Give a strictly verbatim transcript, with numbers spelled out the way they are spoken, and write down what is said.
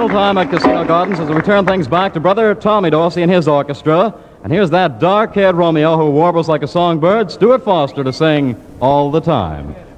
settled time at Casino Gardens as we turn things back to Brother Tommy Dorsey and his orchestra. And here's that dark-haired Romeo who warbles like a songbird, Stuart Foster, to sing All the Time.